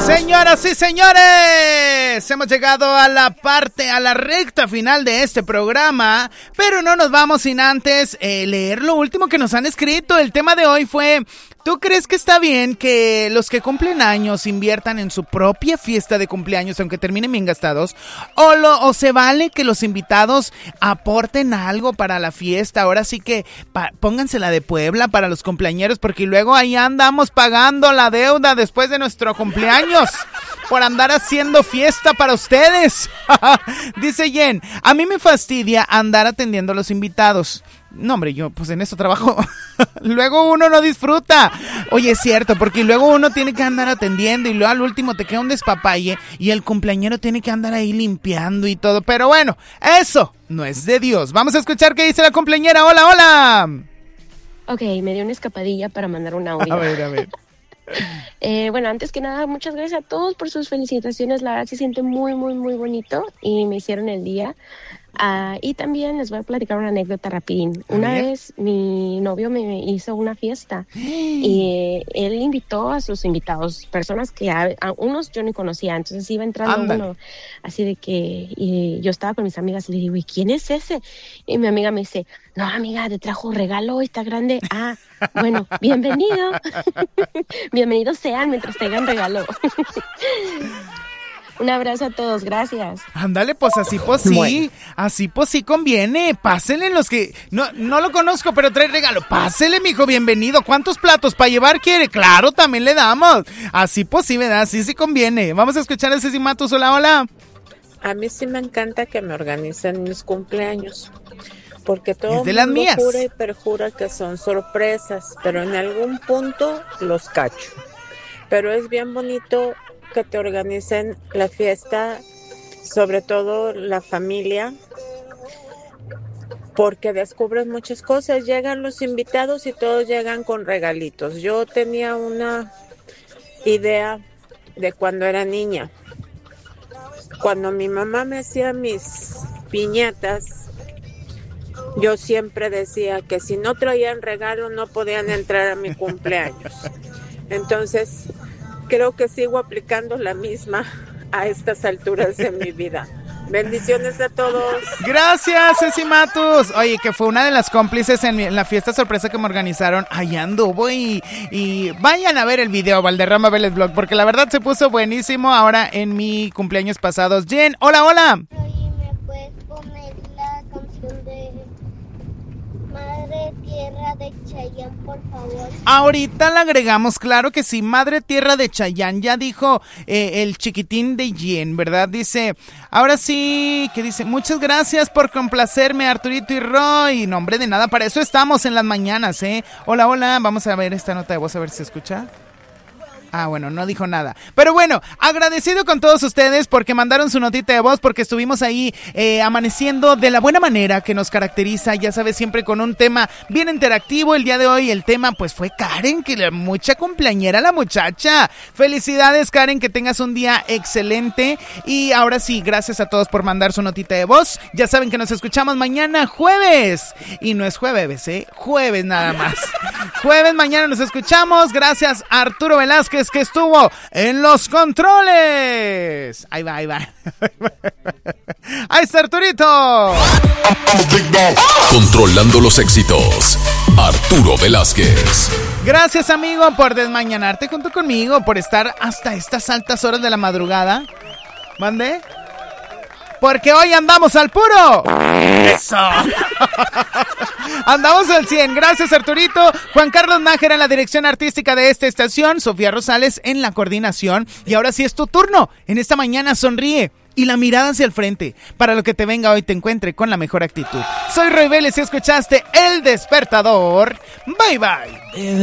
Señoras y señores, hemos llegado a la recta final de este programa, pero no nos vamos sin antes leer lo último que nos han escrito. El tema de hoy fue: ¿tú crees que está bien que los que cumplen años inviertan en su propia fiesta de cumpleaños aunque terminen bien gastados? ¿O se vale que los invitados aporten algo para la fiesta? Ahora sí que póngansela de Puebla para los cumpleañeros, porque luego ahí andamos pagando la deuda después de nuestro cumpleaños por andar haciendo fiesta para ustedes. Dice Jen: a mí me fastidia andar atendiendo a los invitados. No, hombre, yo pues en eso trabajo. Luego uno no disfruta. Oye, es cierto, porque luego uno tiene que andar atendiendo y luego al último te queda un despapalle y el cumpleañero tiene que andar ahí limpiando y todo. Pero bueno, eso no es de Dios. Vamos a escuchar qué dice la cumpleañera. Hola, hola. Ok, me dio una escapadilla para mandar un audio. A ver. Bueno, antes que nada, muchas gracias a todos por sus felicitaciones. La verdad se siente muy, muy, muy bonito y me hicieron el día. Y también les voy a platicar una anécdota rapidín. Una vez mi novio me hizo una fiesta y él invitó a sus invitados, personas que a unos yo ni conocía, entonces iba entrando uno, así de que y yo estaba con mis amigas y le digo: ¿y quién es ese? Y mi amiga me dice: no, amiga, te trajo un regalo, está grande. Ah, bueno, bienvenido. Bienvenidos sean mientras tengan regalo. Un abrazo a todos, gracias. Ándale, pues así pues sí, bueno. Así pues sí conviene. Pásenle los que... No lo conozco, pero trae regalo. Pásele, mijo, bienvenido. ¿Cuántos platos para llevar quiere? Claro, también le damos. Así pues sí, ¿verdad? Así sí conviene. Vamos a escuchar a Ceci Matos. Hola, hola. A mí sí me encanta que me organicen mis cumpleaños, porque todo el mundo jura y perjura que son sorpresas, pero en algún punto los cacho. Pero es bien bonito que te organicen la fiesta, sobre todo la familia, porque descubres muchas cosas. Llegan los invitados y todos llegan con regalitos. Yo tenía una idea de cuando era niña. Cuando mi mamá me hacía mis piñatas, yo siempre decía que si no traían regalo no podían entrar a mi cumpleaños. Entonces creo que sigo aplicando la misma a estas alturas de mi vida. Bendiciones a todos. Gracias, Ceci Matus. Oye, que fue una de las cómplices en la fiesta sorpresa que me organizaron. Allá anduvo y vayan a ver el video, Valderrama Vélez Blog, porque la verdad se puso buenísimo ahora en mi cumpleaños pasados. Jen, hola, hola. Oye, ¿me puedes poner la canción de Madre Tierra de Chayanne, por favor? Ahorita la agregamos, claro que sí. Madre Tierra de Chayanne, ya dijo el chiquitín de Jen, ¿verdad? Dice, ahora sí, que dice: muchas gracias por complacerme, Arturito y Roy. No, hombre, de nada, para eso estamos en las mañanas, ¿eh? Hola, hola, vamos a ver esta nota de voz, a ver si se escucha. Ah, bueno, no dijo nada. Pero bueno, agradecido con todos ustedes porque mandaron su notita de voz, porque estuvimos ahí amaneciendo de la buena manera que nos caracteriza, ya sabes, siempre con un tema bien interactivo. El día de hoy el tema pues fue Karen, que la mucha cumpleañera la muchacha. Felicidades, Karen, que tengas un día excelente. Y ahora sí, gracias a todos por mandar su notita de voz. Ya saben que nos escuchamos mañana jueves. Y no es jueves, jueves nada más. Jueves mañana nos escuchamos. Gracias a Arturo Velázquez, que estuvo en los controles. Ahí va. Ahí está Arturito. Controlando los éxitos, Arturo Velázquez. Gracias, amigo, por desmañanarte junto conmigo, por estar hasta estas altas horas de la madrugada. ¿Mande? Porque hoy andamos al puro. ¡Eso! Andamos al 100. Gracias, Arturito. Juan Carlos Nájera en la dirección artística de esta estación. Sofía Rosales en la coordinación. Y ahora sí es tu turno. En esta mañana sonríe y la mirada hacia el frente. Para lo que te venga hoy te encuentre con la mejor actitud. Soy Roy Vélez y escuchaste El Despertador. Bye, bye.